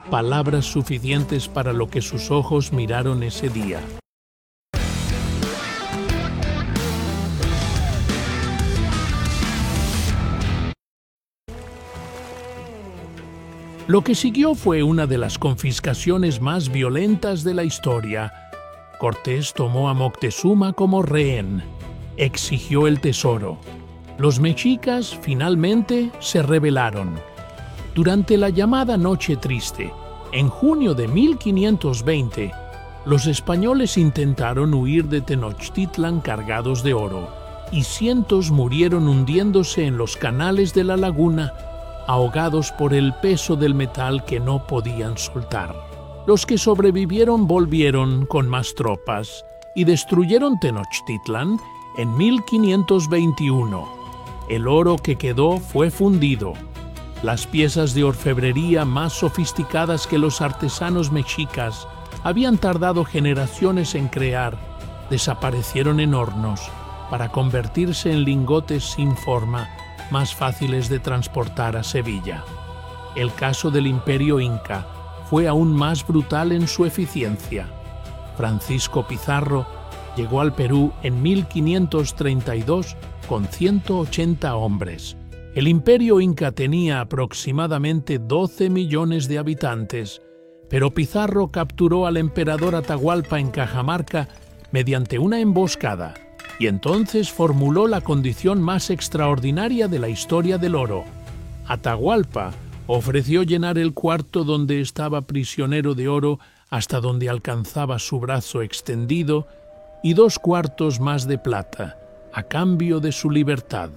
palabras suficientes para lo que sus ojos miraron ese día. Lo que siguió fue una de las confiscaciones más violentas de la historia. Cortés tomó a Moctezuma como rehén. Exigió el tesoro. Los mexicas finalmente se rebelaron. Durante la llamada Noche Triste, en junio de 1520, los españoles intentaron huir de Tenochtitlan cargados de oro, y cientos murieron hundiéndose en los canales de la laguna, ahogados por el peso del metal que no podían soltar. Los que sobrevivieron volvieron con más tropas y destruyeron Tenochtitlan en 1521. El oro que quedó fue fundido. Las piezas de orfebrería más sofisticadas que los artesanos mexicas habían tardado generaciones en crear, desaparecieron en hornos para convertirse en lingotes sin forma, más fáciles de transportar a Sevilla. El caso del Imperio Inca fue aún más brutal en su eficiencia. Francisco Pizarro llegó al Perú en 1532 con 180 hombres. El Imperio Inca tenía aproximadamente 12 millones de habitantes, pero Pizarro capturó al emperador Atahualpa en Cajamarca mediante una emboscada, y entonces formuló la condición más extraordinaria de la historia del oro. Atahualpa ofreció llenar el cuarto donde estaba prisionero de oro hasta donde alcanzaba su brazo extendido y 2 cuartos más de plata, a cambio de su libertad.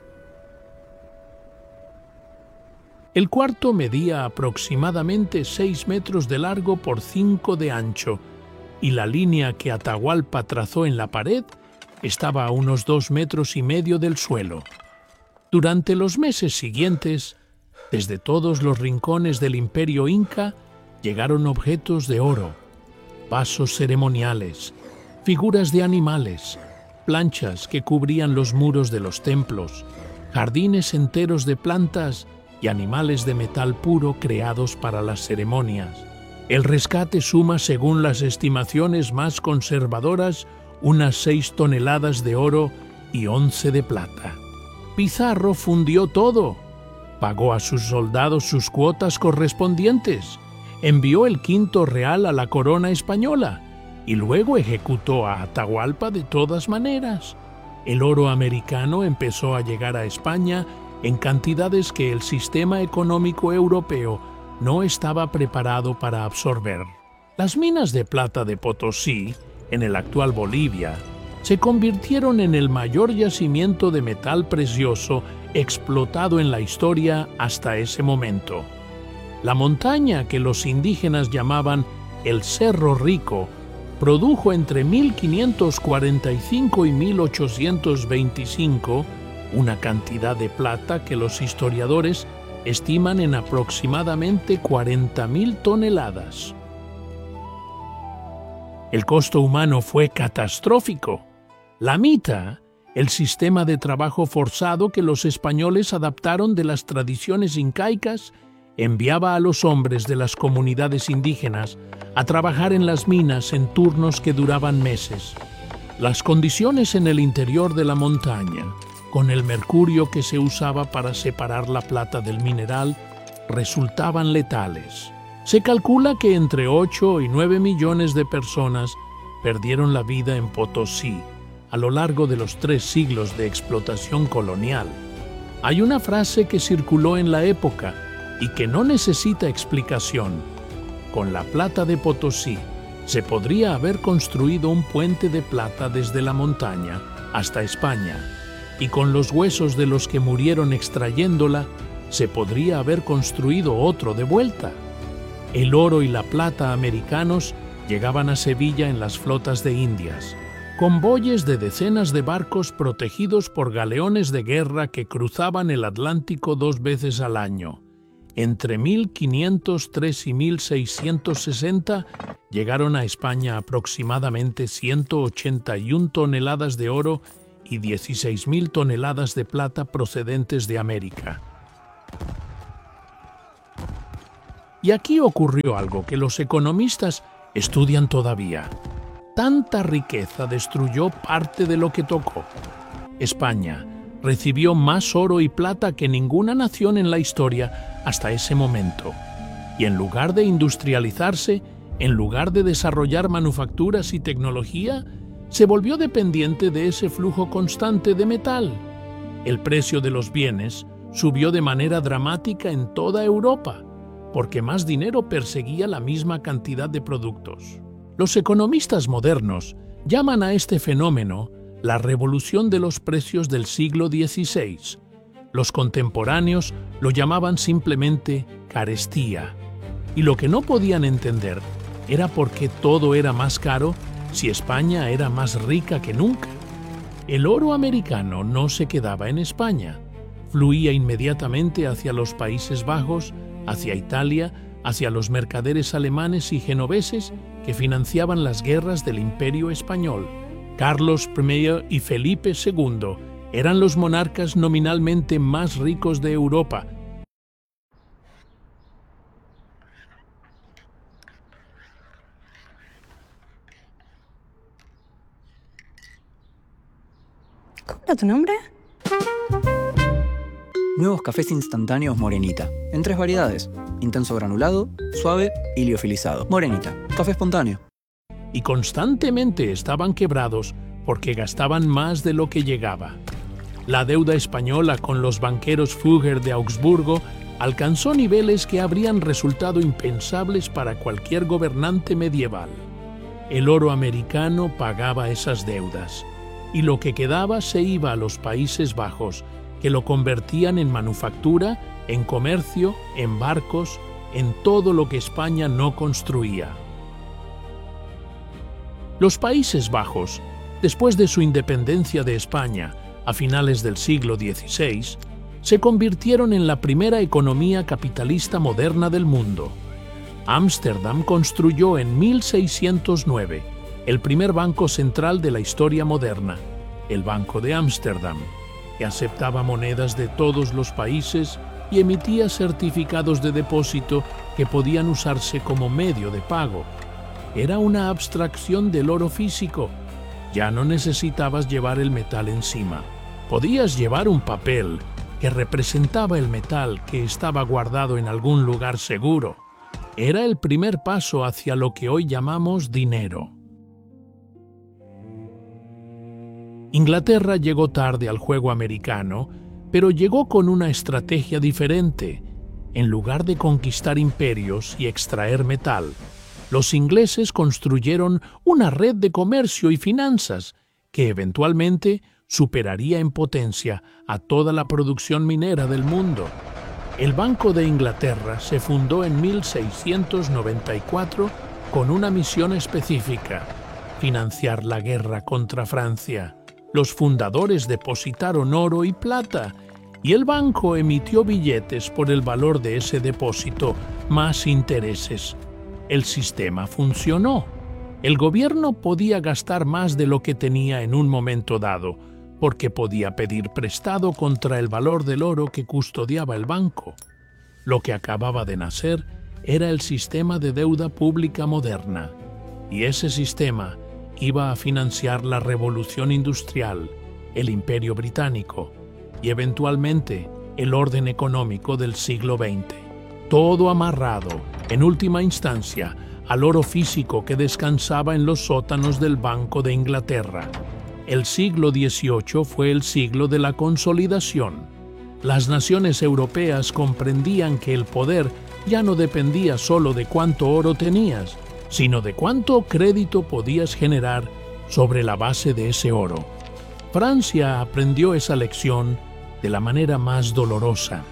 El cuarto medía aproximadamente 6 metros de largo por 5 de ancho, y la línea que Atahualpa trazó en la pared estaba a unos 2,5 metros del suelo. Durante los meses siguientes, desde todos los rincones del Imperio Inca, llegaron objetos de oro, vasos ceremoniales, figuras de animales, planchas que cubrían los muros de los templos, jardines enteros de plantas y animales de metal puro creados para las ceremonias. El rescate suma, según las estimaciones más conservadoras, unas 6 toneladas de oro y 11 de plata. Pizarro fundió todo, pagó a sus soldados sus cuotas correspondientes, envió el quinto real a la corona española y luego ejecutó a Atahualpa de todas maneras. El oro americano empezó a llegar a España en cantidades que el sistema económico europeo no estaba preparado para absorber. Las minas de plata de Potosí, en el actual Bolivia, se convirtieron en el mayor yacimiento de metal precioso explotado en la historia hasta ese momento. La montaña que los indígenas llamaban el Cerro Rico produjo entre 1545 y 1825 una cantidad de plata que los historiadores estiman en aproximadamente 40,000 toneladas. El costo humano fue catastrófico. La mita, el sistema de trabajo forzado que los españoles adaptaron de las tradiciones incaicas, enviaba a los hombres de las comunidades indígenas a trabajar en las minas en turnos que duraban meses. Las condiciones en el interior de la montaña, con el mercurio que se usaba para separar la plata del mineral, resultaban letales. Se calcula que entre 8 y 9 millones de personas perdieron la vida en Potosí a lo largo de los 3 siglos de explotación colonial. Hay una frase que circuló en la época y que no necesita explicación. Con la plata de Potosí se podría haber construido un puente de plata desde la montaña hasta España, y con los huesos de los que murieron extrayéndola se podría haber construido otro de vuelta. El oro y la plata americanos llegaban a Sevilla en las flotas de Indias, convoyes de decenas de barcos protegidos por galeones de guerra que cruzaban el Atlántico 2 veces al año. Entre 1503 y 1660 llegaron a España aproximadamente 181 toneladas de oro y 16,000 toneladas de plata procedentes de América. Y aquí ocurrió algo que los economistas estudian todavía. Tanta riqueza destruyó parte de lo que tocó. España recibió más oro y plata que ninguna nación en la historia hasta ese momento. Y en lugar de industrializarse, en lugar de desarrollar manufacturas y tecnología, se volvió dependiente de ese flujo constante de metal. El precio de los bienes subió de manera dramática en toda Europa, porque más dinero perseguía la misma cantidad de productos. Los economistas modernos llaman a este fenómeno la revolución de los precios del siglo XVI. Los contemporáneos lo llamaban simplemente carestía. Y lo que no podían entender era por qué todo era más caro si España era más rica que nunca. El oro americano no se quedaba en España. Fluía inmediatamente hacia los Países Bajos, hacia Italia, hacia los mercaderes alemanes y genoveses que financiaban las guerras del Imperio Español. Carlos I y Felipe II eran los monarcas nominalmente más ricos de Europa. ¿Cómo era tu nombre? Nuevos cafés instantáneos Morenita, en 3 variedades: intenso granulado, suave y liofilizado. Morenita, café espontáneo. Y constantemente estaban quebrados porque gastaban más de lo que llegaba. La deuda española con los banqueros Fugger de Augsburgo alcanzó niveles que habrían resultado impensables para cualquier gobernante medieval. El oro americano pagaba esas deudas, y lo que quedaba se iba a los Países Bajos, que lo convertían en manufactura, en comercio, en barcos, en todo lo que España no construía. Los Países Bajos, después de su independencia de España a finales del siglo XVI, se convirtieron en la primera economía capitalista moderna del mundo. Ámsterdam construyó en 1609 el primer banco central de la historia moderna, el Banco de Ámsterdam, que aceptaba monedas de todos los países y emitía certificados de depósito que podían usarse como medio de pago. Era una abstracción del oro físico. Ya no necesitabas llevar el metal encima. Podías llevar un papel que representaba el metal que estaba guardado en algún lugar seguro. Era el primer paso hacia lo que hoy llamamos dinero. Inglaterra llegó tarde al juego americano, pero llegó con una estrategia diferente. En lugar de conquistar imperios y extraer metal, los ingleses construyeron una red de comercio y finanzas que eventualmente superaría en potencia a toda la producción minera del mundo. El Banco de Inglaterra se fundó en 1694 con una misión específica: financiar la guerra contra Francia. Los fundadores depositaron oro y plata, y el banco emitió billetes por el valor de ese depósito, más intereses. El sistema funcionó. El gobierno podía gastar más de lo que tenía en un momento dado, porque podía pedir prestado contra el valor del oro que custodiaba el banco. Lo que acababa de nacer era el sistema de deuda pública moderna, y ese sistema iba a financiar la revolución industrial, el Imperio Británico y eventualmente el orden económico del siglo XX. Todo amarrado, en última instancia, al oro físico que descansaba en los sótanos del Banco de Inglaterra. El siglo XVIII fue el siglo de la consolidación. Las naciones europeas comprendían que el poder ya no dependía solo de cuánto oro tenías, sino de cuánto crédito podías generar sobre la base de ese oro. Francia aprendió esa lección de la manera más dolorosa.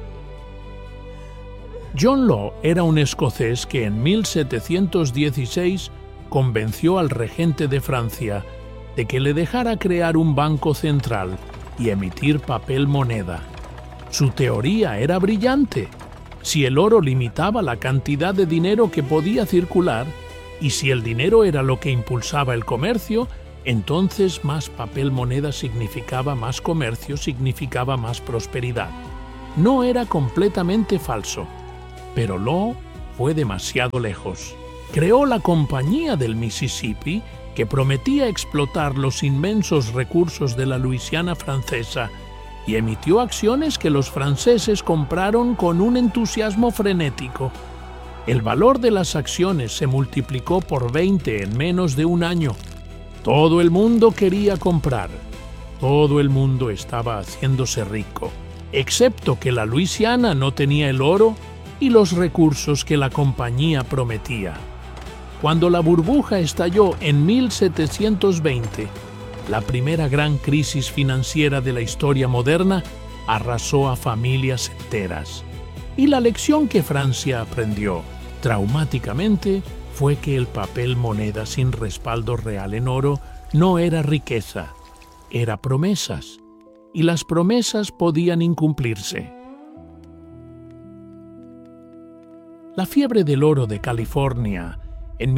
John Law era un escocés que en 1716 convenció al regente de Francia de que le dejara crear un banco central y emitir papel moneda. Su teoría era brillante. Si el oro limitaba la cantidad de dinero que podía circular, y si el dinero era lo que impulsaba el comercio, entonces más papel moneda significaba más comercio, significaba más prosperidad. No era completamente falso, pero Law fue demasiado lejos. Creó la Compañía del Mississippi, que prometía explotar los inmensos recursos de la Luisiana francesa, y emitió acciones que los franceses compraron con un entusiasmo frenético. El valor de las acciones se multiplicó por 20 en menos de un año. Todo el mundo quería comprar. Todo el mundo estaba haciéndose rico, excepto que la Luisiana no tenía el oro y los recursos que la compañía prometía. Cuando la burbuja estalló en 1720, la primera gran crisis financiera de la historia moderna arrasó a familias enteras. Y la lección que Francia aprendió, traumáticamente, fue que el papel moneda sin respaldo real en oro no era riqueza, era promesas, y las promesas podían incumplirse. La fiebre del oro de California en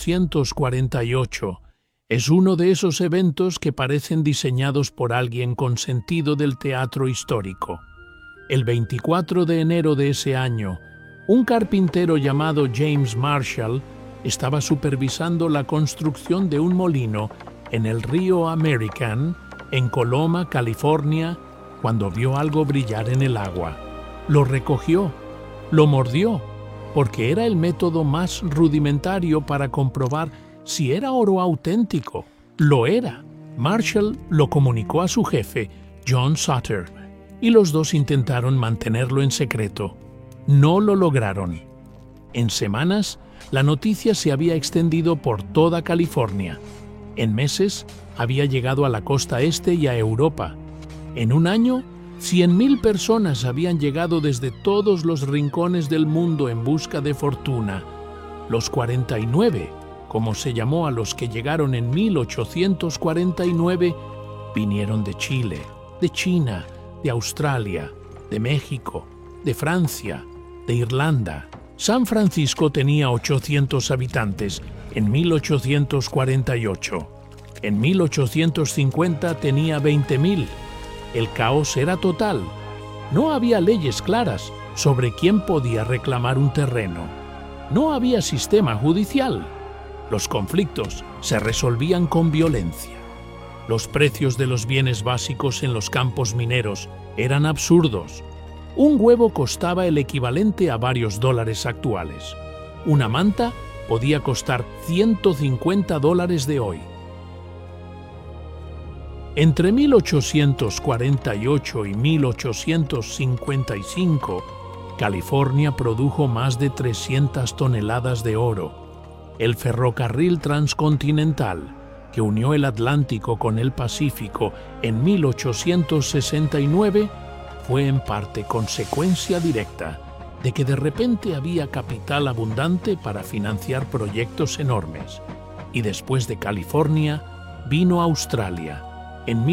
1848 es uno de esos eventos que parecen diseñados por alguien con sentido del teatro histórico. El 24 de enero de ese año, un carpintero llamado James Marshall estaba supervisando la construcción de un molino en el río American, en Coloma, California, cuando vio algo brillar en el agua. Lo recogió, lo mordió, porque era el método más rudimentario para comprobar si era oro auténtico. Lo era. Marshall lo comunicó a su jefe, John Sutter, y los dos intentaron mantenerlo en secreto. No lo lograron. En semanas, la noticia se había extendido por toda California. En meses, había llegado a la costa este y a Europa. En un año, 100,000 personas habían llegado desde todos los rincones del mundo en busca de fortuna. Los 49, como se llamó a los que llegaron en 1849, vinieron de Chile, de China, de Australia, de México, de Francia, de Irlanda. San Francisco tenía 800 habitantes en 1848. En 1850 tenía 20,000. El caos era total. No había leyes claras sobre quién podía reclamar un terreno. No había sistema judicial. Los conflictos se resolvían con violencia. Los precios de los bienes básicos en los campos mineros eran absurdos. Un huevo costaba el equivalente a varios dólares actuales. Una manta podía costar $150 de hoy. Entre 1848 y 1855, California produjo más de 300 toneladas de oro. El ferrocarril transcontinental, que unió el Atlántico con el Pacífico en 1869, fue en parte consecuencia directa de que de repente había capital abundante para financiar proyectos enormes. Y después de California, vino Australia en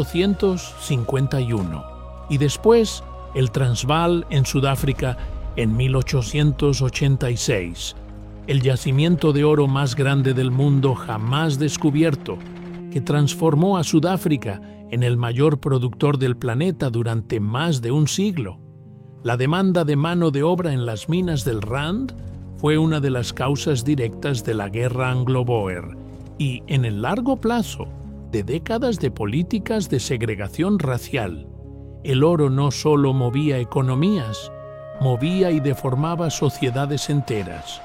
1851, y después el Transvaal en Sudáfrica en 1886, el yacimiento de oro más grande del mundo jamás descubierto, que transformó a Sudáfrica en el mayor productor del planeta durante más de un siglo. La demanda de mano de obra en las minas del Rand fue una de las causas directas de la guerra anglo-boer y, en el largo plazo, de décadas de políticas de segregación racial. El oro no solo movía economías, movía y deformaba sociedades enteras.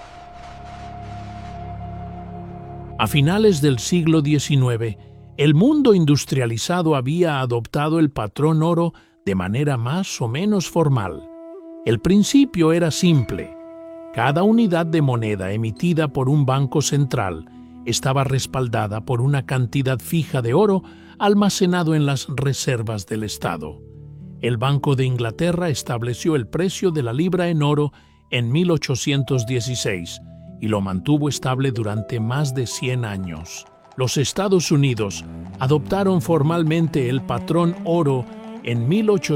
A finales del siglo XIX, el mundo industrializado había adoptado el patrón oro de manera más o menos formal. El principio era simple. Cada unidad de moneda emitida por un banco central estaba respaldada por una cantidad fija de oro almacenado en las reservas del Estado. El Banco de Inglaterra estableció el precio de la libra en oro en 1816 y lo mantuvo estable durante más de 100 años. Los Estados Unidos adoptaron formalmente el patrón oro en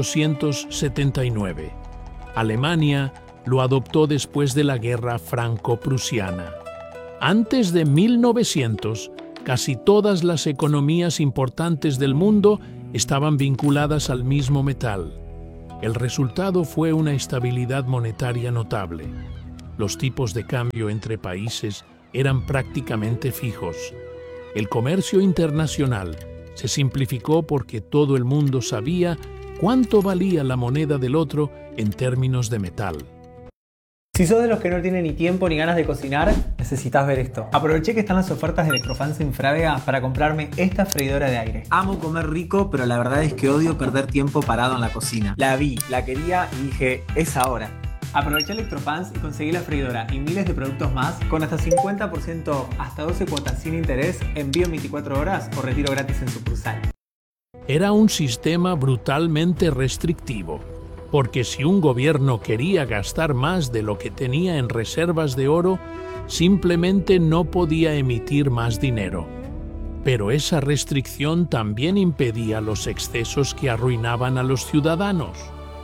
1879. Alemania lo adoptó después de la Guerra Franco-Prusiana. Antes de 1900, casi todas las economías importantes del mundo estaban vinculadas al mismo metal. El resultado fue una estabilidad monetaria notable. Los tipos de cambio entre países eran prácticamente fijos. El comercio internacional se simplificó porque todo el mundo sabía cuánto valía la moneda del otro en términos de metal. Si sos de los que no tienen ni tiempo ni ganas de cocinar, necesitas ver esto. Aproveché que están las ofertas de Electrofans en Frávega para comprarme esta freidora de aire. Amo comer rico, pero la verdad es que odio perder tiempo parado en la cocina. La vi, la quería y dije, es ahora. Aproveché Electrofans y conseguí la freidora y miles de productos más con hasta 50% off, hasta 12 cuotas sin interés, envío en 24 horas o retiro gratis en sucursal. Era un sistema brutalmente restrictivo, porque si un gobierno quería gastar más de lo que tenía en reservas de oro, simplemente no podía emitir más dinero. Pero esa restricción también impedía los excesos que arruinaban a los ciudadanos.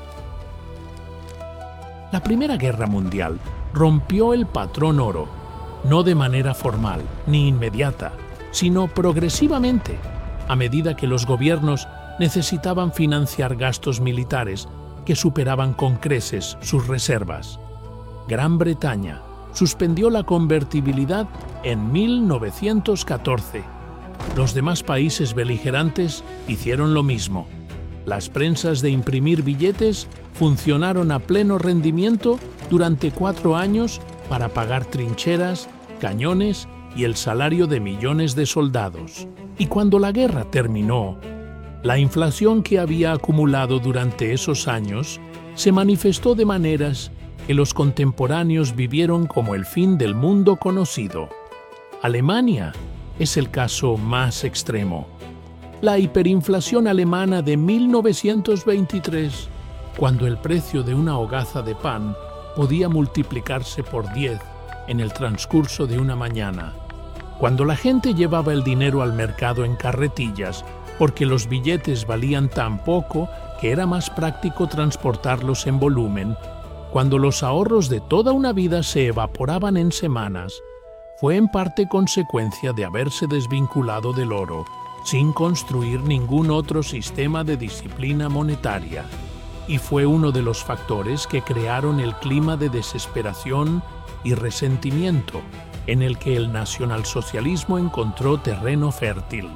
La Primera Guerra Mundial rompió el patrón oro, no de manera formal ni inmediata, sino progresivamente, a medida que los gobiernos necesitaban financiar gastos militares que superaban con creces sus reservas. Gran Bretaña suspendió la convertibilidad en 1914. Los demás países beligerantes hicieron lo mismo. Las prensas de imprimir billetes funcionaron a pleno rendimiento durante 4 años para pagar trincheras, cañones y el salario de millones de soldados. Y cuando la guerra terminó, la inflación que había acumulado durante esos años se manifestó de maneras que los contemporáneos vivieron como el fin del mundo conocido. Alemania es el caso más extremo. La hiperinflación alemana de 1923, cuando el precio de una hogaza de pan podía multiplicarse por 10 en el transcurso de una mañana, cuando la gente llevaba el dinero al mercado en carretillas porque los billetes valían tan poco que era más práctico transportarlos en volumen, cuando los ahorros de toda una vida se evaporaban en semanas, fue en parte consecuencia de haberse desvinculado del oro, sin construir ningún otro sistema de disciplina monetaria, y fue uno de los factores que crearon el clima de desesperación y resentimiento en el que el nacionalsocialismo encontró terreno fértil.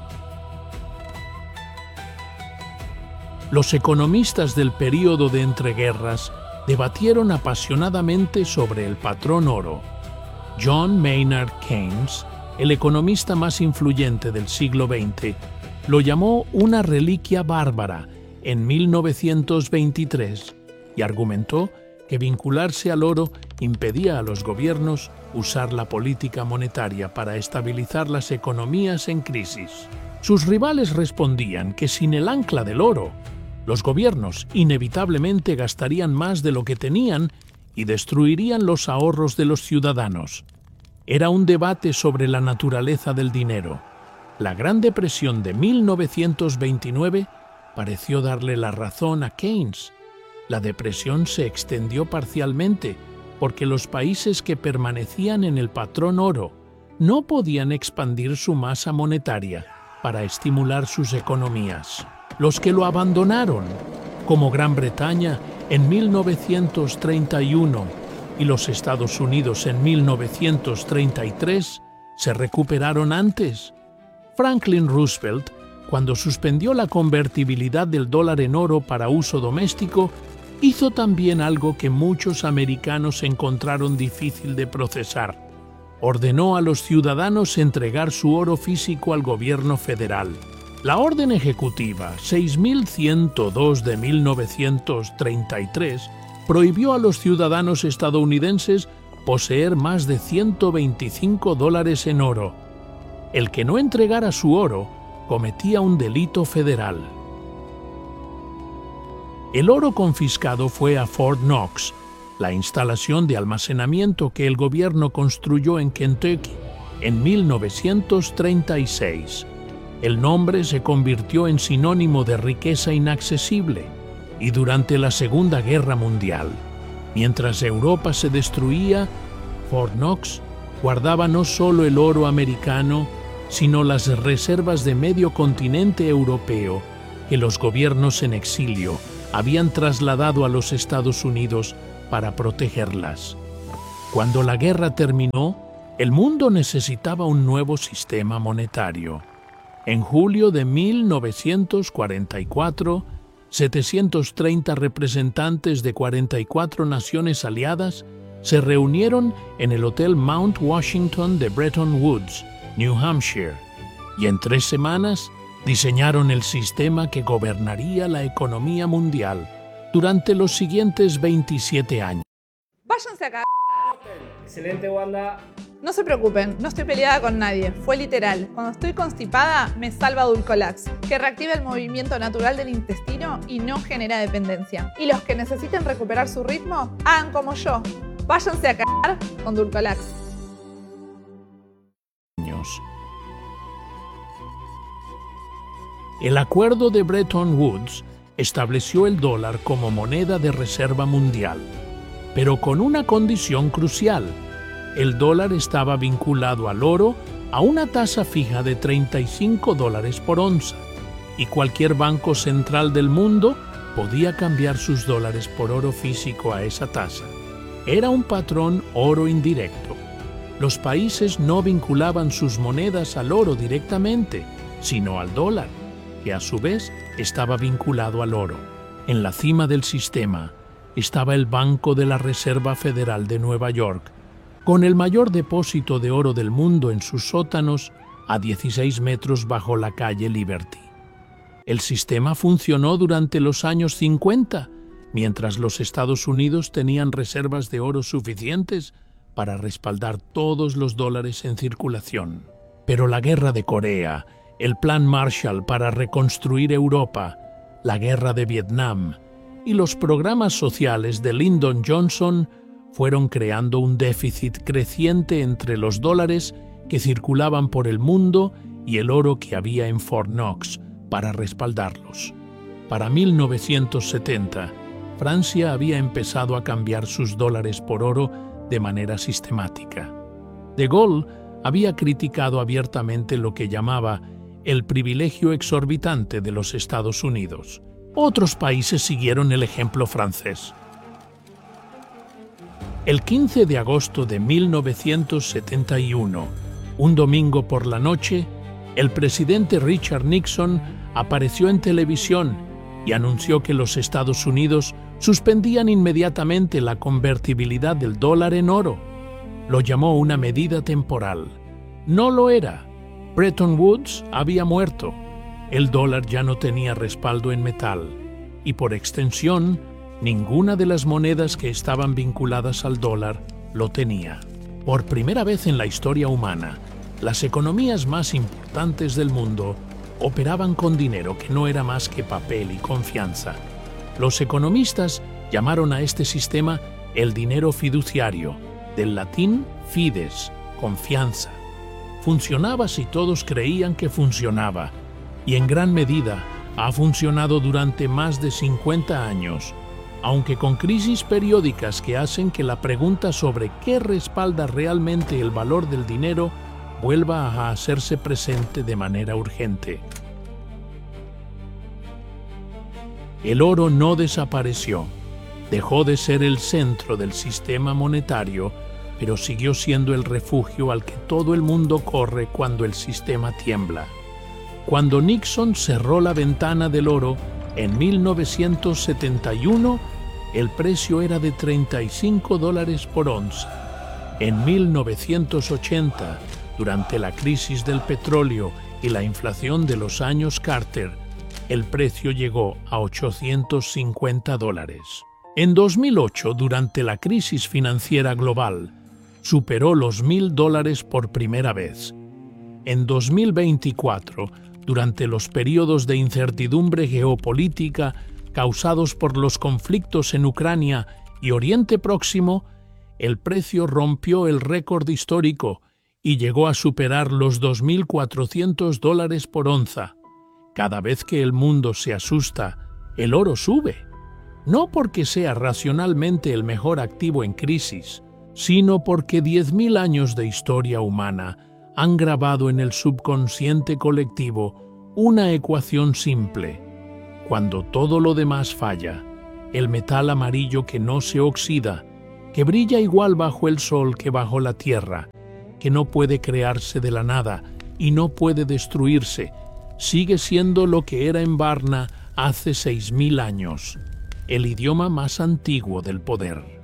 Los economistas del período de entreguerras debatieron apasionadamente sobre el patrón oro. John Maynard Keynes, el economista más influyente del siglo XX, lo llamó una reliquia bárbara en 1923 y argumentó que vincularse al oro impedía a los gobiernos usar la política monetaria para estabilizar las economías en crisis. Sus rivales respondían que sin el ancla del oro, los gobiernos inevitablemente gastarían más de lo que tenían y destruirían los ahorros de los ciudadanos. Era un debate sobre la naturaleza del dinero. La Gran Depresión de 1929 pareció darle la razón a Keynes. La depresión se extendió parcialmente porque los países que permanecían en el patrón oro no podían expandir su masa monetaria para estimular sus economías. Los que lo abandonaron, como Gran Bretaña en 1931 y los Estados Unidos en 1933, se recuperaron antes. Franklin Roosevelt, cuando suspendió la convertibilidad del dólar en oro para uso doméstico, hizo también algo que muchos americanos encontraron difícil de procesar. Ordenó a los ciudadanos entregar su oro físico al gobierno federal. La Orden Ejecutiva 6102 de 1933 prohibió a los ciudadanos estadounidenses poseer más de $125 en oro. El que no entregara su oro cometía un delito federal. El oro confiscado fue a Fort Knox, la instalación de almacenamiento que el gobierno construyó en Kentucky en 1936. El nombre se convirtió en sinónimo de riqueza inaccesible y durante la Segunda Guerra Mundial, mientras Europa se destruía, Fort Knox guardaba no solo el oro americano, sino las reservas de medio continente europeo que los gobiernos en exilio habían trasladado a los Estados Unidos para protegerlas. Cuando la guerra terminó, el mundo necesitaba un nuevo sistema monetario. En julio de 1944, 730 representantes de 44 naciones aliadas se reunieron en el Hotel Mount Washington de Bretton Woods, New Hampshire, y en 3 semanas diseñaron el sistema que gobernaría la economía mundial durante los siguientes 27 años. Váyanse acá. Excelente, Wanda. No se preocupen, no estoy peleada con nadie, fue literal. Cuando estoy constipada, me salva Dulcolax, que reactiva el movimiento natural del intestino y no genera dependencia. Y los que necesiten recuperar su ritmo, hagan como yo. Váyanse a cagar con Dulcolax. El acuerdo de Bretton Woods estableció el dólar como moneda de reserva mundial, pero con una condición crucial. El dólar estaba vinculado al oro a una tasa fija de $35 por onza, y cualquier banco central del mundo podía cambiar sus dólares por oro físico a esa tasa. Era un patrón oro indirecto. Los países no vinculaban sus monedas al oro directamente, sino al dólar, que a su vez estaba vinculado al oro. En la cima del sistema estaba el Banco de la Reserva Federal de Nueva York, con el mayor depósito de oro del mundo en sus sótanos a 16 metros bajo la calle Liberty. El sistema funcionó durante los años 50, mientras los Estados Unidos tenían reservas de oro suficientes para respaldar todos los dólares en circulación. Pero la guerra de Corea, el Plan Marshall para reconstruir Europa, la guerra de Vietnam y los programas sociales de Lyndon Johnson fueron creando un déficit creciente entre los dólares que circulaban por el mundo y el oro que había en Fort Knox para respaldarlos. Para 1970, Francia había empezado a cambiar sus dólares por oro de manera sistemática. De Gaulle había criticado abiertamente lo que llamaba el privilegio exorbitante de los Estados Unidos. Otros países siguieron el ejemplo francés. El 15 de agosto de 1971, un domingo por la noche, el presidente Richard Nixon apareció en televisión y anunció que los Estados Unidos suspendían inmediatamente la convertibilidad del dólar en oro. Lo llamó una medida temporal. No lo era. Bretton Woods había muerto. El dólar ya no tenía respaldo en metal y, por extensión, ninguna de las monedas que estaban vinculadas al dólar lo tenía. Por primera vez en la historia humana, las economías más importantes del mundo operaban con dinero que no era más que papel y confianza. Los economistas llamaron a este sistema el dinero fiduciario, del latín fides, confianza. Funcionaba si todos creían que funcionaba, y en gran medida ha funcionado durante más de 50 años, aunque con crisis periódicas que hacen que la pregunta sobre qué respalda realmente el valor del dinero vuelva a hacerse presente de manera urgente. El oro no desapareció, dejó de ser el centro del sistema monetario, pero siguió siendo el refugio al que todo el mundo corre cuando el sistema tiembla. Cuando Nixon cerró la ventana del oro en 1971, el precio era de $35 por onza. En 1980, durante la crisis del petróleo y la inflación de los años Carter, el precio llegó a $850. En 2008, durante la crisis financiera global, superó los $1,000 por primera vez. En 2024, durante los periodos de incertidumbre geopolítica causados por los conflictos en Ucrania y Oriente Próximo, el precio rompió el récord histórico y llegó a superar los $2,400 por onza. Cada vez que el mundo se asusta, el oro sube. No porque sea racionalmente el mejor activo en crisis, sino porque 10.000 años de historia humana han grabado en el subconsciente colectivo una ecuación simple. Cuando todo lo demás falla, el metal amarillo que no se oxida que brilla igual bajo el sol que bajo la tierra, que no puede crearse de la nada y no puede destruirse, sigue siendo lo que era en Varna hace 6000 años, el idioma más antiguo del poder.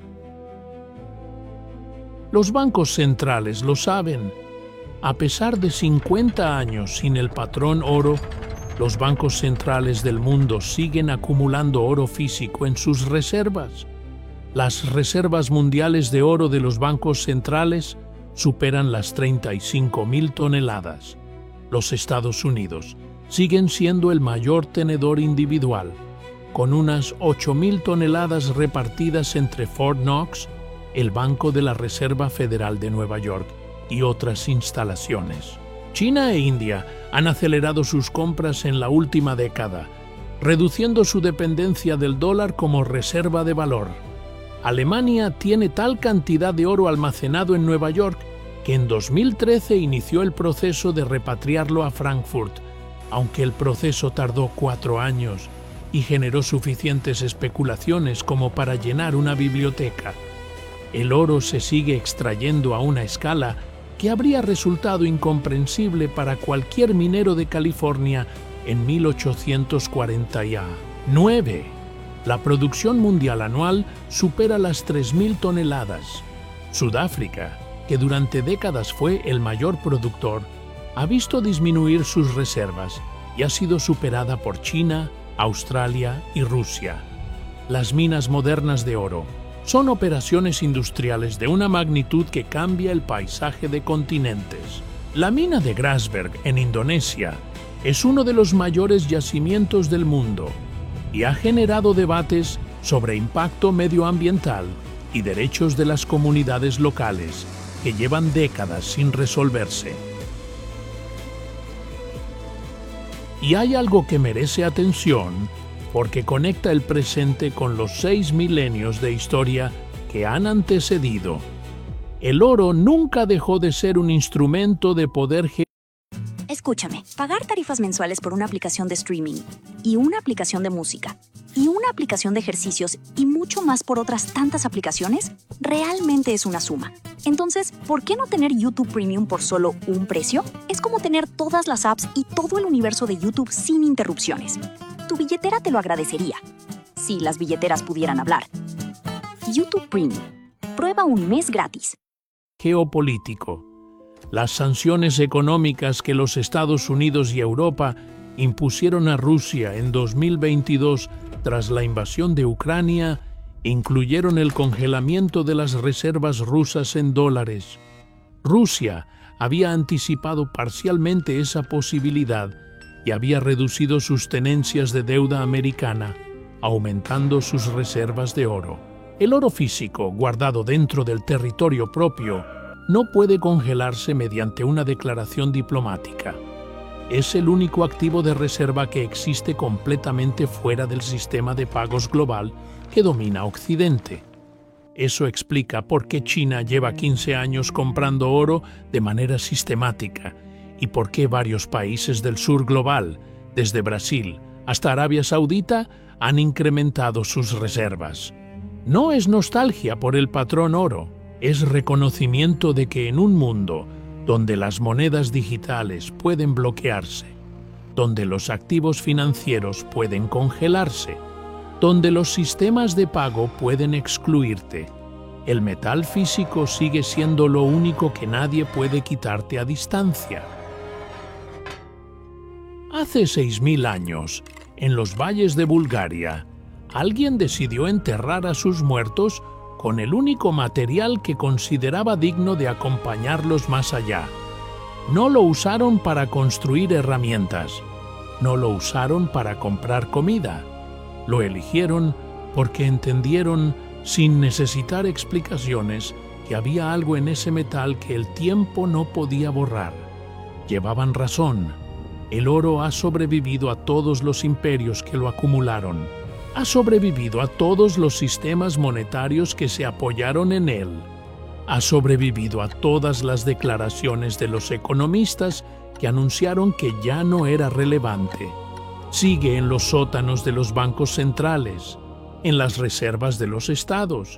Los bancos centrales lo saben. A pesar de 50 años sin el patrón oro, los bancos centrales del mundo siguen acumulando oro físico en sus reservas. Las reservas mundiales de oro de los bancos centrales superan las 35.000 toneladas. Los Estados Unidos siguen siendo el mayor tenedor individual, con unas 8.000 toneladas repartidas entre Fort Knox, el Banco de la Reserva Federal de Nueva York y otras instalaciones. China e India han acelerado sus compras en la última década, reduciendo su dependencia del dólar como reserva de valor. Alemania tiene tal cantidad de oro almacenado en Nueva York que en 2013 inició el proceso de repatriarlo a Frankfurt, aunque el proceso tardó 4 años y generó suficientes especulaciones como para llenar una biblioteca. El oro se sigue extrayendo a una escala que habría resultado incomprensible para cualquier minero de California en 1849. La producción mundial anual supera las 3.000 toneladas. Sudáfrica, que durante décadas fue el mayor productor, ha visto disminuir sus reservas y ha sido superada por China, Australia y Rusia. Las minas modernas de oro son operaciones industriales de una magnitud que cambia el paisaje de continentes. La mina de Grasberg en Indonesia es uno de los mayores yacimientos del mundo y ha generado debates sobre impacto medioambiental y derechos de las comunidades locales que llevan décadas sin resolverse. Y hay algo que merece atención porque conecta el presente con los 6 milenios de historia que han antecedido. El oro nunca dejó de ser un instrumento de poder. Escúchame, pagar tarifas mensuales por una aplicación de streaming y una aplicación de música y una aplicación de ejercicios y mucho más por otras tantas aplicaciones realmente es una suma. Entonces, ¿por qué no tener YouTube Premium por solo un precio? Es como tener todas las apps y todo el universo de YouTube sin interrupciones. Tu billetera te lo agradecería. Si las billeteras pudieran hablar. YouTube Premium. Prueba un mes gratis. Geopolítico. Las sanciones económicas que los Estados Unidos y Europa impusieron a Rusia en 2022 tras la invasión de Ucrania incluyeron el congelamiento de las reservas rusas en dólares. Rusia había anticipado parcialmente esa posibilidad y había reducido sus tenencias de deuda americana, aumentando sus reservas de oro. El oro físico, guardado dentro del territorio propio, no puede congelarse mediante una declaración diplomática. Es el único activo de reserva que existe completamente fuera del sistema de pagos global que domina Occidente. Eso explica por qué China lleva 15 años comprando oro de manera sistemática y por qué varios países del sur global, desde Brasil hasta Arabia Saudita, han incrementado sus reservas. No es nostalgia por el patrón oro, es reconocimiento de que en un mundo donde las monedas digitales pueden bloquearse, donde los activos financieros pueden congelarse, donde los sistemas de pago pueden excluirte, el metal físico sigue siendo lo único que nadie puede quitarte a distancia. Hace 6000 años, en los valles de Bulgaria, alguien decidió enterrar a sus muertos con el único material que consideraba digno de acompañarlos más allá. No lo usaron para construir herramientas, no lo usaron para comprar comida. Lo eligieron porque entendieron, sin necesitar explicaciones, que había algo en ese metal que el tiempo no podía borrar. Llevaban razón. El oro ha sobrevivido a todos los imperios que lo acumularon. Ha sobrevivido a todos los sistemas monetarios que se apoyaron en él. Ha sobrevivido a todas las declaraciones de los economistas que anunciaron que ya no era relevante. Sigue en los sótanos de los bancos centrales, en las reservas de los estados,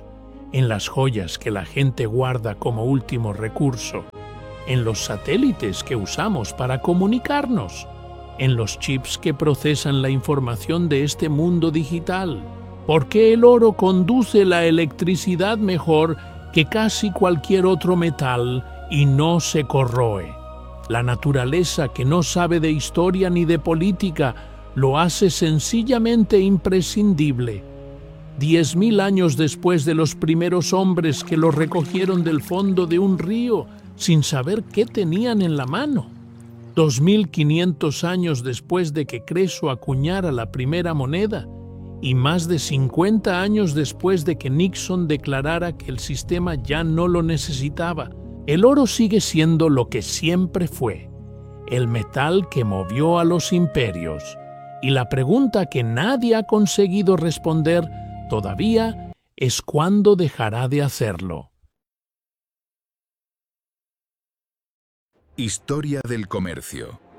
en las joyas que la gente guarda como último recurso, en los satélites que usamos para comunicarnos, en los chips que procesan la información de este mundo digital, porque el oro conduce la electricidad mejor que casi cualquier otro metal y no se corroe. La naturaleza, que no sabe de historia ni de política, lo hace sencillamente imprescindible. 10.000 años después de los primeros hombres que lo recogieron del fondo de un río sin saber qué tenían en la mano. 2.500 años después de que Creso acuñara la primera moneda y más de 50 años después de que Nixon declarara que el sistema ya no lo necesitaba, el oro sigue siendo lo que siempre fue, el metal que movió a los imperios. Y la pregunta que nadie ha conseguido responder todavía es cuándo dejará de hacerlo. Historia del comercio.